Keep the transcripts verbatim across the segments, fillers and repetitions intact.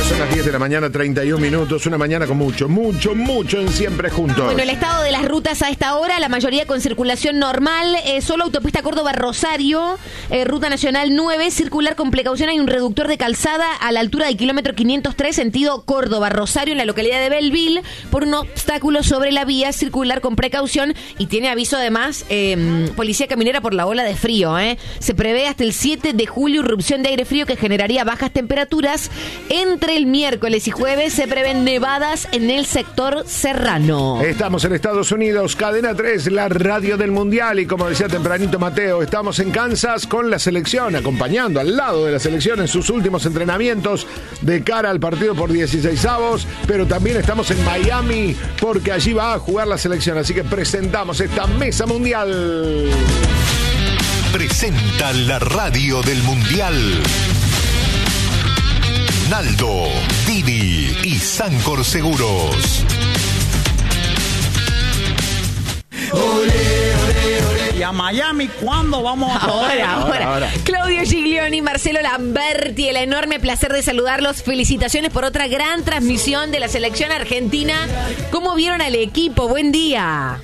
Son las diez de la mañana, treinta y un minutos. Una mañana con mucho, mucho, mucho en Siempre Juntos. Bueno, el estado de las rutas a esta hora, la mayoría con circulación normal. Eh, solo autopista Córdoba-Rosario, eh, ruta nacional nueve, circular con precaución. Hay un reductor de calzada a la altura del kilómetro quinientos tres, sentido Córdoba-Rosario, en la localidad de Belleville, por un obstáculo sobre la vía, circular con precaución. Y tiene aviso además, eh, policía caminera por la ola de frío. Eh. Se prevé hasta el siete de julio irrupción de aire frío que generaría bajas temperaturas. Entre el miércoles y jueves se prevén nevadas en el sector serrano. Estamos en Estados Unidos, Cadena tres, la radio del Mundial. Y como decía tempranito Mateo, estamos en Kansas con la selección, acompañando al lado de la selección en sus últimos entrenamientos de cara al partido por dieciseisavos. Pero también estamos en Miami porque allí va a jugar la selección. Así que presentamos esta mesa mundial. Presenta la radio del Mundial. Naldo, Didi y Sancor Seguros. Ole, ole, ole. Y a Miami, ¿cuándo vamos a poder? Ahora, ahora, ahora. Claudio Giglioni, Marcelo Lamberti, el enorme placer de saludarlos. Felicitaciones por otra gran transmisión de la selección argentina. ¿Cómo vieron al equipo? Buen día.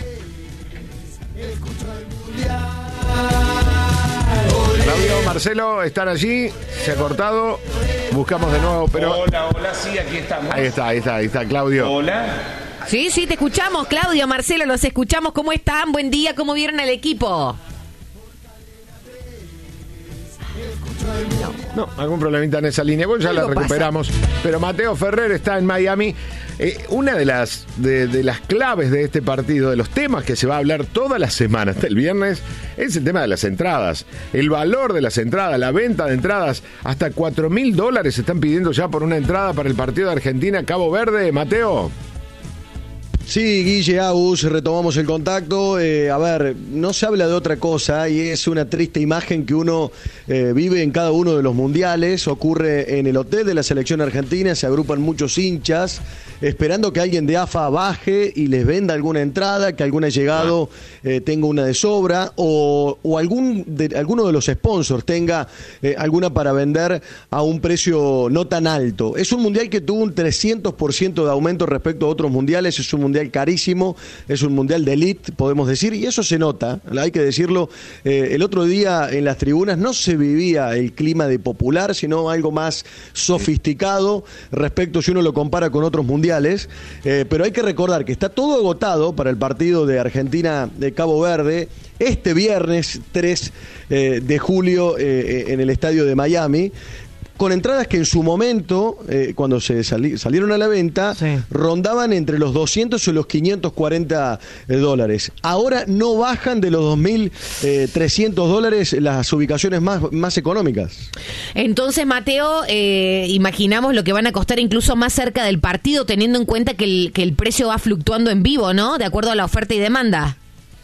Claudio, Marcelo, están allí, se ha cortado, buscamos de nuevo, pero... Hola, hola, sí, aquí estamos. Ahí está, ahí está, ahí está, Claudio. Hola. Sí, sí, te escuchamos, Claudio, Marcelo, los escuchamos. ¿Cómo están? Buen día, ¿cómo vieron al equipo? No, algún problemita en esa línea, bueno, ya la recuperamos. Pasa. Pero Mateo Ferrer está en Miami. Eh, una de las, de, de las claves de este partido, de los temas que se va a hablar toda la semana hasta el viernes, es el tema de las entradas. El valor de las entradas, la venta de entradas. Hasta cuatro mil dólares se están pidiendo ya por una entrada para el partido de Argentina-Cabo Verde. Mateo. Sí, Guille, Agus, retomamos el contacto. Eh, a ver, no se habla de otra cosa y es una triste imagen que uno eh, vive en cada uno de los mundiales. Ocurre en el hotel de la selección argentina, se agrupan muchos hinchas esperando que alguien de A F A baje y les venda alguna entrada, que algún allegado eh, tenga una de sobra o, o algún de, alguno de los sponsors tenga eh, alguna para vender a un precio no tan alto. Es un mundial que tuvo un trescientos por ciento de aumento respecto a otros mundiales, es un mundial carísimo, es un mundial de elite, podemos decir, y eso se nota, hay que decirlo. Eh, el otro día en las tribunas no se vivía el clima de popular, sino algo más sofisticado respecto si uno lo compara con otros mundiales. Eh, pero hay que recordar que está todo agotado para el partido de Argentina de Cabo Verde este viernes tres eh, de julio eh, en el estadio de Miami, con entradas que en su momento, eh, cuando se sali- salieron a la venta, sí, rondaban entre los doscientos y los quinientos cuarenta eh, dólares. Ahora no bajan de los dos mil trescientos dólares las ubicaciones más, más económicas. Entonces, Mateo, eh, imaginamos lo que van a costar incluso más cerca del partido, teniendo en cuenta que el, que el precio va fluctuando en vivo, ¿no? De acuerdo a la oferta y demanda.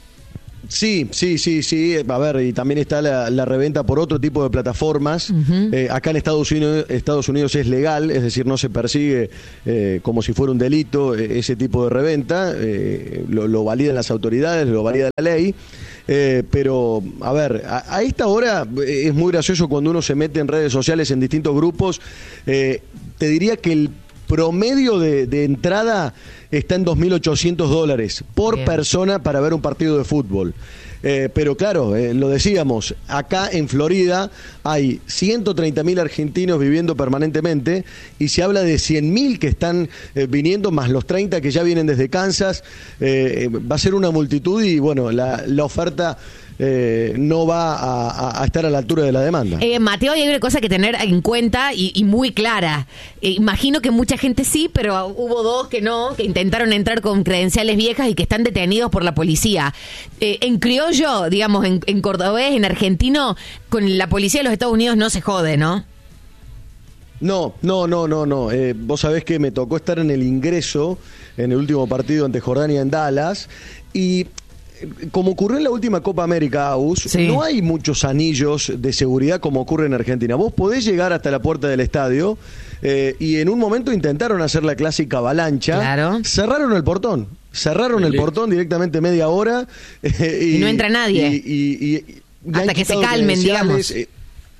Sí, sí, sí, sí. A ver, y también está la, la reventa por otro tipo de plataformas. Uh-huh. Eh, acá en Estados Unidos, Estados Unidos es legal, es decir, no se persigue eh, como si fuera un delito eh, ese tipo de reventa. Eh, lo, lo validan las autoridades, lo valida la ley. Eh, pero, a ver, a, a esta hora es muy gracioso cuando uno se mete en redes sociales, en distintos grupos. Eh, te diría que el promedio de, de entrada está en dos mil ochocientos dólares por Bien. persona para ver un partido de fútbol. Eh, pero claro, eh, lo decíamos, acá en Florida hay ciento treinta mil argentinos viviendo permanentemente y se habla de cien mil que están eh, viniendo, más los treinta que ya vienen desde Kansas. Eh, va a ser una multitud y bueno, la, la oferta Eh, no va a, a estar a la altura de la demanda. Eh, Mateo, hay una cosa que tener en cuenta y, y muy clara. Eh, imagino que mucha gente sí, pero hubo dos que no, que intentaron entrar con credenciales viejas y que están detenidos por la policía. Eh, en criollo, digamos, en, en cordobés, en argentino, con la policía de los Estados Unidos no se jode, ¿no? No, no, no, no, no. Eh, vos sabés que me tocó estar en el ingreso en el último partido ante Jordania en Dallas y como ocurrió en la última Copa América, Aus, sí, no hay muchos anillos de seguridad como ocurre en Argentina. Vos podés llegar hasta la puerta del estadio eh, y en un momento intentaron hacer la clásica avalancha. Claro. Cerraron el portón. Cerraron el portón directamente media hora. Eh, y, y no entra nadie. Y, y, y, y hasta que se calmen, digamos. Eh,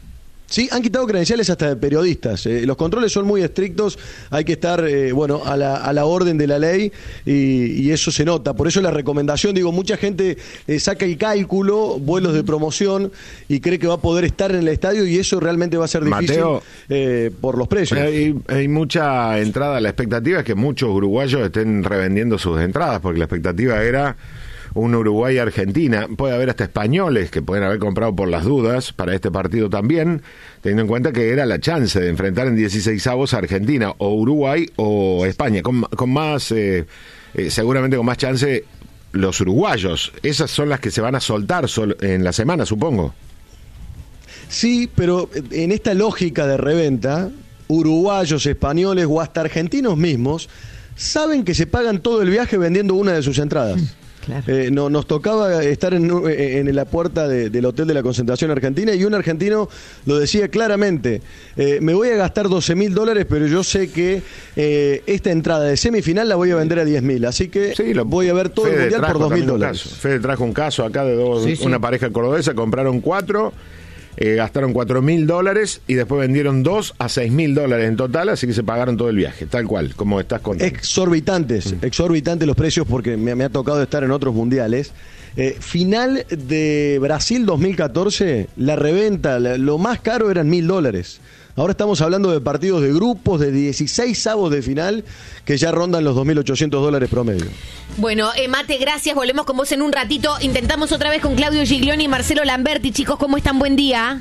Sí, han quitado credenciales hasta de periodistas. Eh, los controles son muy estrictos, hay que estar eh, bueno a la, a la orden de la ley y, y eso se nota. Por eso la recomendación, digo, mucha gente eh, saca el cálculo, vuelos de promoción y cree que va a poder estar en el estadio y eso realmente va a ser difícil Mateo, eh, por los precios. Hay, hay mucha entrada, la expectativa es que muchos uruguayos estén revendiendo sus entradas, porque la expectativa era un Uruguay-Argentina. Puede haber hasta españoles que pueden haber comprado por las dudas para este partido también, teniendo en cuenta que era la chance de enfrentar en dieciseisavos a Argentina, o Uruguay o España, con, con más, eh, eh, seguramente con más chance los uruguayos. Esas son las que se van a soltar sol- en la semana, supongo. Sí, pero en esta lógica de reventa, uruguayos, españoles o hasta argentinos mismos saben que se pagan todo el viaje vendiendo una de sus entradas. Claro. Eh, no, nos tocaba estar en, en la puerta de, del Hotel de la Concentración Argentina y un argentino lo decía claramente, eh, me voy a gastar doce mil dólares, pero yo sé que eh, esta entrada de semifinal la voy a vender a diez mil, así que sí, lo, voy a ver todo Fede el mundial por dos mil dólares. Fede trajo un caso acá de dos, sí, sí. una pareja cordobesa, compraron cuatro, eh, gastaron cuatro mil dólares y después vendieron dos a seis mil dólares en total, así que se pagaron todo el viaje, tal cual, como estás contando. Exorbitantes, mm. exorbitantes los precios porque me, me ha tocado estar en otros mundiales. Eh, final de Brasil dos mil catorce, la reventa, la, lo más caro eran mil dólares. Ahora estamos hablando de partidos de grupos de dieciseisavos de final que ya rondan los dos mil ochocientos dólares promedio. Bueno, eh, Mate, gracias. Volvemos con vos en un ratito. Intentamos otra vez con Claudio Giglioni y Marcelo Lamberti. Chicos, ¿cómo están? Buen día.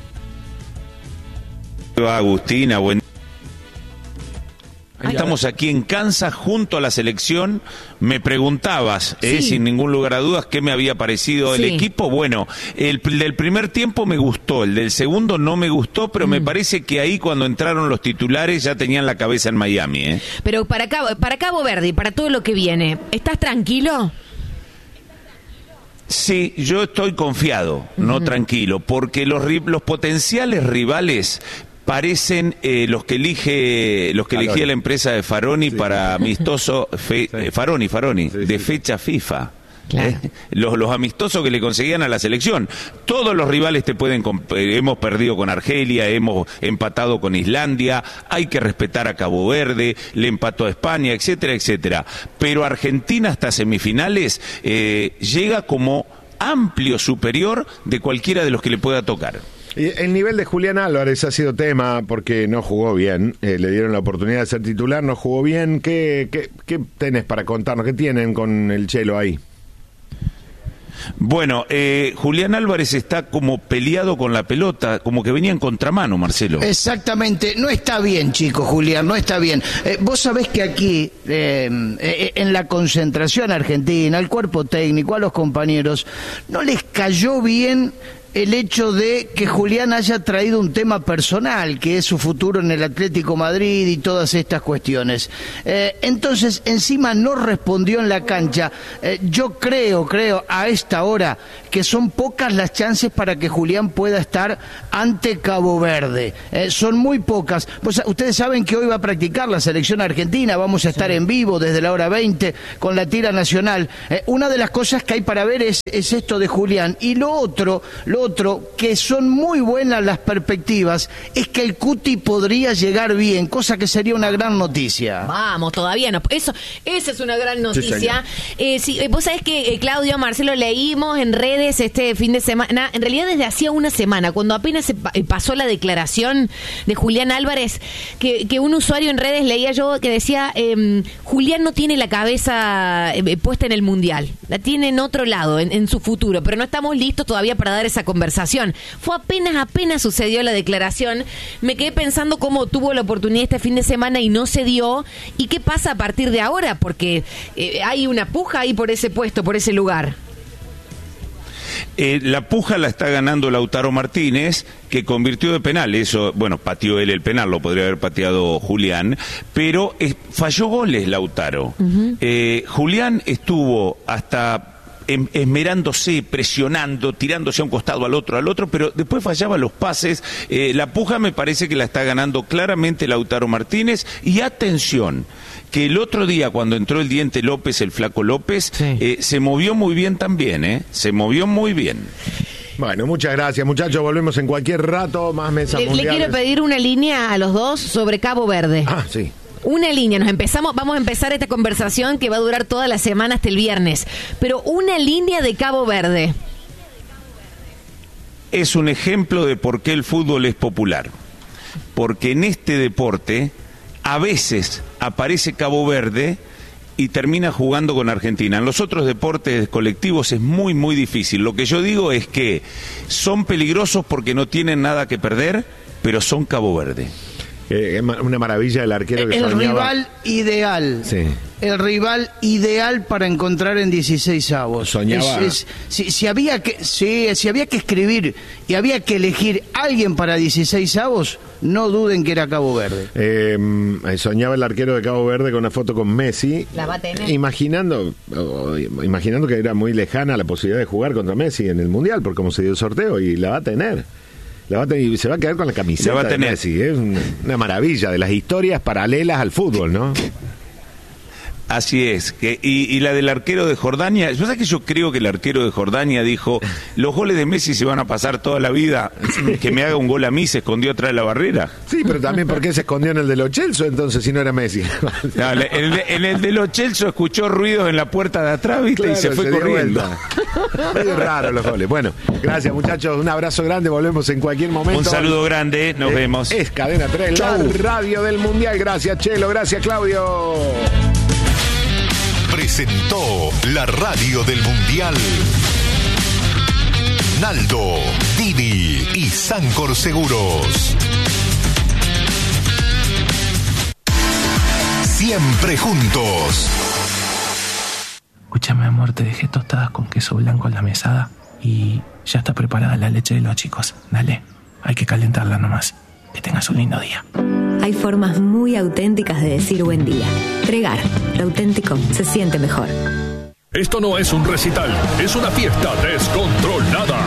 Agustina, buen Estamos aquí en Kansas junto a la selección. Me preguntabas, eh, sí. sin ningún lugar a dudas, qué me había parecido sí. el equipo. Bueno, el del primer tiempo me gustó, el del segundo no me gustó, pero mm. me parece que ahí cuando entraron los titulares ya tenían la cabeza en Miami. ¿eh? Pero para Cabo, para Cabo Verde, para todo lo que viene, ¿estás tranquilo? Sí, yo estoy confiado, mm. no tranquilo, porque los, los potenciales rivales parecen eh, los que elige los que Faroni. elegía la empresa de Faroni sí. para amistoso fe, sí. Faroni Faroni sí, de sí. fecha FIFA. Claro. ¿Eh? Los, los amistosos que le conseguían a la selección. Todos los rivales te pueden eh, hemos perdido con Argelia, hemos empatado con Islandia, hay que respetar a Cabo Verde, le empató a España, etcétera, etcétera. Pero Argentina hasta semifinales eh, llega como amplio superior de cualquiera de los que le pueda tocar. El nivel de Julián Álvarez ha sido tema porque no jugó bien, eh, le dieron la oportunidad de ser titular, no jugó bien. ¿Qué, qué, qué tenés para contarnos? ¿Qué tienen con el Chelo ahí? Bueno, eh, Julián Álvarez está como peleado con la pelota, como que venía en contramano, Marcelo. Exactamente, no está bien, chicos, Julián, no está bien. Eh, vos sabés que aquí, eh, eh, en la concentración argentina, al cuerpo técnico, a los compañeros, no les cayó bien el hecho de que Julián haya traído un tema personal, que es su futuro en el Atlético Madrid y todas estas cuestiones. Eh, entonces, encima no respondió en la cancha. Eh, yo creo, creo, a esta hora, que son pocas las chances para que Julián pueda estar ante Cabo Verde. Eh, son muy pocas. Pues, ustedes saben que hoy va a practicar la selección argentina, vamos a estar sí. en vivo desde la hora veinte con la tira nacional. Eh, una de las cosas que hay para ver es, es esto de Julián. Y lo otro, lo otro, que son muy buenas las perspectivas, es que el Cuti podría llegar bien, cosa que sería una gran noticia. Vamos, todavía no. Eso, esa es una gran noticia. Sí, eh, sí, vos sabés que, eh, Claudio, Marcelo, leímos en redes este fin de semana, en realidad desde hacía una semana, cuando apenas se pa- pasó la declaración de Julián Álvarez, que, que un usuario en redes leía yo que decía, eh, Julián no tiene la cabeza eh, puesta en el Mundial, la tiene en otro lado, en, en su futuro, pero no estamos listos todavía para dar esa conversación. Fue apenas, apenas sucedió la declaración. Me quedé pensando cómo tuvo la oportunidad este fin de semana y no se dio. ¿Y qué pasa a partir de ahora? Porque eh, hay una puja ahí por ese puesto, por ese lugar. Eh, la puja la está ganando Lautaro Martínez, que convirtió de penal. Eso, bueno, pateó él el penal, lo podría haber pateado Julián, pero eh, falló goles Lautaro. Uh-huh. Eh, Julián estuvo hasta esmerándose, presionando, tirándose a un costado al otro, al otro, pero después fallaba los pases. Eh, la puja me parece que la está ganando claramente Lautaro Martínez. Y atención, que el otro día cuando entró el Diente López, el Flaco López, sí. eh, se movió muy bien también, ¿eh? Se movió muy bien. Bueno, muchas gracias, muchachos. Volvemos en cualquier rato. Más mesas Le, le mundiales. quiero pedir una línea a los dos sobre Cabo Verde. Ah, sí. Una línea, nos empezamos, vamos a empezar esta conversación que va a durar toda la semana hasta el viernes. Pero una línea de Cabo Verde. Es un ejemplo de por qué el fútbol es popular. Porque en este deporte a veces aparece Cabo Verde y termina jugando con Argentina. En los otros deportes colectivos es muy, muy difícil. Lo que yo digo es que son peligrosos porque no tienen nada que perder, pero son Cabo Verde. Eh, una maravilla el arquero que El soñaba. rival ideal. Sí. El rival ideal para encontrar en dieciséis avos. Soñaba. Es, es, si, si había que, sí, si había que escribir y había que elegir alguien para dieciséis avos, no duden que era Cabo Verde. Eh, soñaba el arquero de Cabo Verde con una foto con Messi. La va a tener. Imaginando, oh, imaginando que era muy lejana la posibilidad de jugar contra Messi en el Mundial, por cómo se dio el sorteo, y la va a tener. La va a tener y se va a quedar con la camiseta La va a de tener. Messi. Es una, una maravilla de las historias paralelas al fútbol, ¿no? Así es. Que, y, y la del arquero de Jordania, ¿sabes que yo creo que el arquero de Jordania dijo, los goles de Messi se van a pasar toda la vida, que me haga un gol a mí, se escondió atrás de la barrera? Sí, pero también porque se escondió en el de los Chelsea, entonces, si no era Messi. No, en, el, en el de los Chelsea escuchó ruidos en la puerta de atrás, ¿viste? Claro, y se fue dio corriendo. vuelta. Medio raro los goles. Bueno, gracias, muchachos. Un abrazo grande. Volvemos en cualquier momento. Un saludo grande, nos Eh, vemos. Es Cadena tres, la radio del Mundial. Gracias, Chelo. Gracias, Claudio. Presentó la radio del Mundial. Naldo, Didi y Sancor Seguros. Siempre juntos. Escúchame, amor, te dejé tostadas con queso blanco en la mesada y ya está preparada la leche de los chicos. Dale, hay que calentarla nomás. Que tengas un lindo día. Hay formas muy auténticas de decir buen día. Tregar, lo auténtico se siente mejor. Esto no es un recital, es una fiesta descontrolada.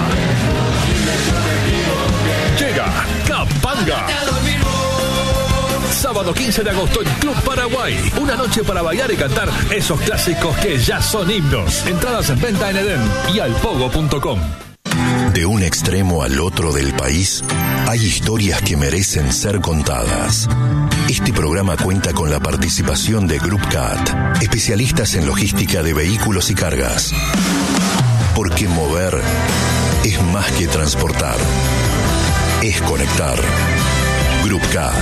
Llega Capanga. Sábado quince de agosto en Club Paraguay. Una noche para bailar y cantar esos clásicos que ya son himnos. Entradas en venta en Edén y alpogo punto com. De un extremo al otro del país, hay historias que merecen ser contadas. Este programa cuenta con la participación de Group Cat, especialistas en logística de vehículos y cargas. Porque mover es más que transportar, es conectar. Group Cat.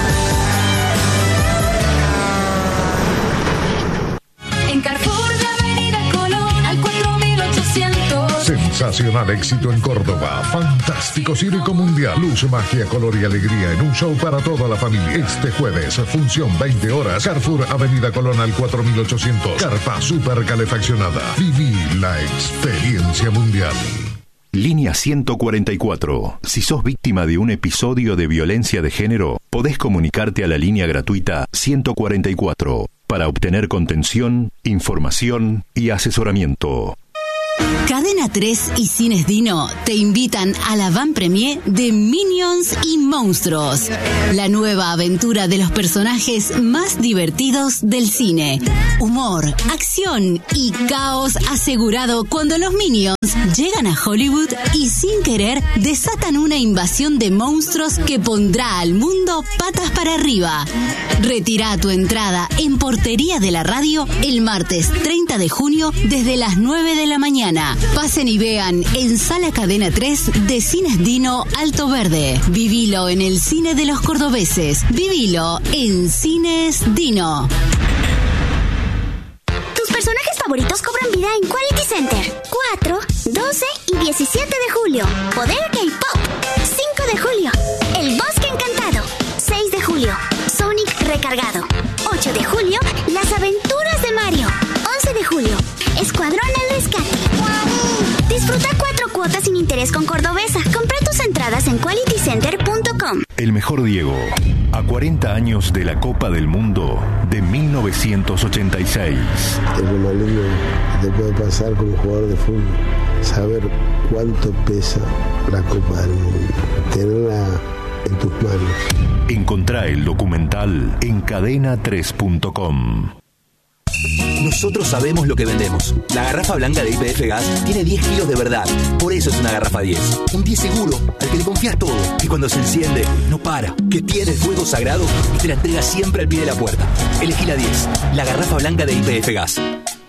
En Carrefour de Avenida Colón al cuatro mil ochocientos. Sensacional éxito en Córdoba. Fantástico circo mundial. Luz, magia, color y alegría en un show para toda la familia. Este jueves, función veinte horas. Carrefour Avenida Colón al cuatro mil ochocientos. Carpa super calefaccionada. Viví la experiencia mundial. Línea ciento cuarenta y cuatro. Si sos víctima de un episodio de violencia de género, podés comunicarte a la línea gratuita ciento cuarenta y cuatro para obtener contención, información y asesoramiento. Cadena tres y Cines Dino te invitan a la van premier de Minions y Monstruos, la nueva aventura de los personajes más divertidos del cine. Humor, acción y caos asegurado cuando los Minions llegan a Hollywood y sin querer desatan una invasión de monstruos que pondrá al mundo patas para arriba. Retira tu entrada en Portería de la Radio el martes treinta de junio desde las nueve de la mañana. Pasen y vean en Sala Cadena tres de Cines Dino Alto Verde. Vivilo en el cine de los cordobeses. Vivilo en Cines Dino. Tus personajes favoritos cobran vida en Quality Center. cuatro, doce y diecisiete de julio. Poder K-Pop. cinco de julio. El Bosque Encantado. seis de julio. Sonic Recargado. ocho de julio. Las Aventuras de Mario. once de julio. Escuadrón El Rescate. Disfruta cuatro cuotas sin interés con Cordobesa. Compra tus entradas en quality center punto com. El mejor Diego, a cuarenta años de la Copa del Mundo de mil novecientos ochenta y seis. Es lo más lindo que te puede pasar como jugador de fútbol. Saber cuánto pesa la Copa del Mundo. Tenerla en tus manos. Encontrá el documental en cadena tres punto com. Nosotros sabemos lo que vendemos. La garrafa blanca de Y P F Gas tiene diez kilos de verdad. Por eso es una garrafa diez. Un diez seguro, al que le confías todo. Que cuando se enciende, no para. Que tiene el fuego sagrado y te la entrega siempre al pie de la puerta. Elegí la diez. La garrafa blanca de Y P F Gas.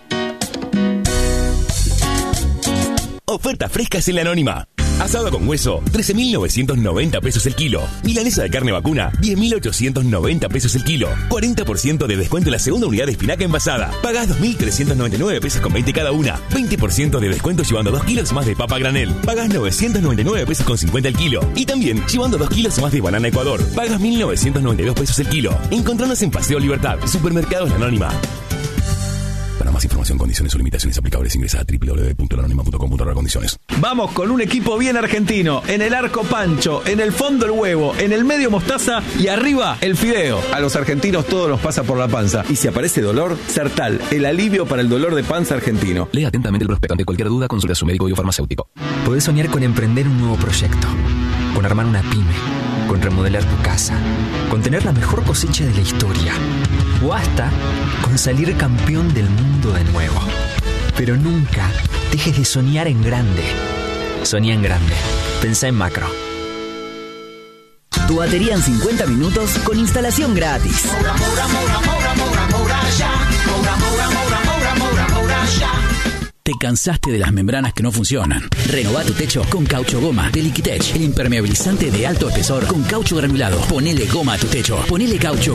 Ofertas frescas en La Anónima. Asado con hueso, trece mil novecientos noventa pesos el kilo. Milanesa de carne vacuna, diez mil ochocientos noventa pesos el kilo. cuarenta por ciento de descuento en la segunda unidad de espinaca envasada. Pagás dos mil trescientos noventa y nueve pesos con veinte cada una. veinte por ciento de descuento llevando dos kilos más de papa granel. Pagás novecientos noventa y nueve pesos con cincuenta el kilo. Y también llevando dos kilos más de banana Ecuador. Pagas mil novecientos noventa y dos pesos el kilo. Encontranos en Paseo Libertad, Supermercados La Anónima. Para más información, condiciones o limitaciones aplicables, ingresa a doble u doble u doble u punto la anónima punto com punto a r condiciones. Vamos con un equipo bien argentino. En el arco Pancho, en el fondo el huevo, en el medio mostaza y arriba el fideo. A los argentinos todo nos pasa por la panza. Y si aparece dolor, Sertal, el alivio para el dolor de panza argentino. Lea atentamente el prospecto. Ante cualquier duda, consulta a su médico biofarmacéutico. Podés soñar con emprender un nuevo proyecto, con armar una pyme, con remodelar tu casa, con tener la mejor cosecha de la historia, o hasta con salir campeón del mundo de nuevo. Pero nunca dejes de soñar en grande. Soñá en grande. Pensá en macro. Tu batería en cincuenta minutos con instalación gratis. Moura, Moura, Moura, Moura, Moura, Moura, ya. Moura, Moura, Moura, Moura, Moura, Moura, ya. ¿Te cansaste de las membranas que no funcionan? Renová tu techo con Caucho Goma de Liquitech, el impermeabilizante de alto espesor con caucho granulado. Ponele goma a tu techo. Ponele caucho.